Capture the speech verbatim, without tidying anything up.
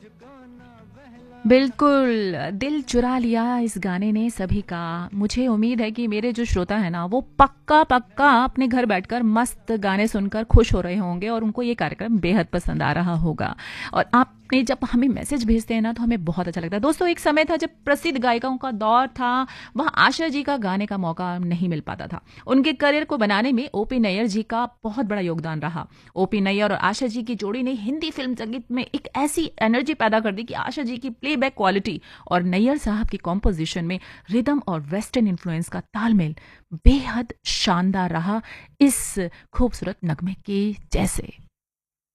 बिल्कुल, दिल चुरा लिया इस गाने ने सभी का। मुझे उम्मीद है कि मेरे जो श्रोता हैं ना, वो पक्का-पक्का अपने घर बैठकर मस्त गाने सुनकर खुश हो रहे होंगे और उनको ये कार्यक्रम बेहद पसंद आ रहा होगा। और आपने जब हमें मैसेज भेजते हैं ना, तो हमें बहुत अच्छा लगता है। दोस्तों, एक समय था जब प्रसिद्ध गायिकाओं का दौर था, वहाँ आशा जी का गाने का मौका नहीं मिल पाता था। उनके करियर को बनाने में ओपी नैयर जी का बहुत बड़ा योगदान रहा। ओपी नैयर और आशा जी की जोड़ी ने हिंदी फिल्म संगीत में एक ऐसी एनर्जी पैदा कर दी कि आशा जी की प्लेबैक क्वालिटी और नैयर साहब की कॉम्पोजिशन में रिदम और वेस्टर्न इन्फ्लुएंस का तालमेल बेहद शानदार रहा, इस खूबसूरत नगमे के जैसे।